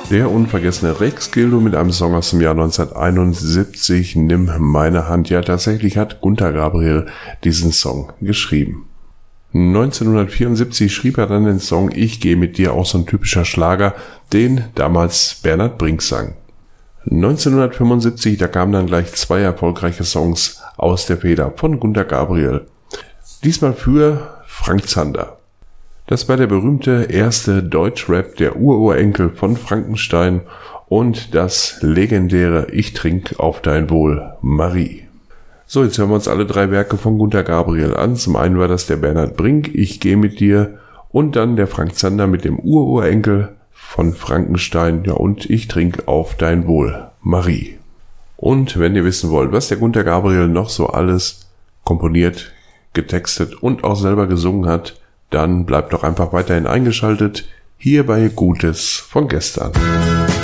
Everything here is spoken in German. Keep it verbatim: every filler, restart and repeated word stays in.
Der unvergessene Rex Gildo mit einem Song aus dem Jahr neunzehnhunderteinundsiebzig, Nimm meine Hand. Ja, tatsächlich hat Gunter Gabriel diesen Song geschrieben. neunzehnhundertvierundsiebzig schrieb er dann den Song Ich gehe mit dir, auch so ein typischer Schlager, den damals Bernhard Brink sang. neunzehnhundertfünfundsiebzig, da kamen dann gleich zwei erfolgreiche Songs aus der Feder von Gunter Gabriel. Diesmal für Frank Zander. Das war der berühmte erste Deutschrap, der Ururenkel von Frankenstein und das legendäre Ich trink auf dein Wohl, Marie. So, jetzt hören wir uns alle drei Werke von Gunter Gabriel an. Zum einen war das der Bernhard Brink, Ich geh mit dir, und dann der Frank Zander mit dem Ururenkel von Frankenstein, ja, und Ich trink auf dein Wohl, Marie. Und wenn ihr wissen wollt, was der Gunter Gabriel noch so alles komponiert, getextet und auch selber gesungen hat, dann bleibt doch einfach weiterhin eingeschaltet hier bei Gutes von gestern.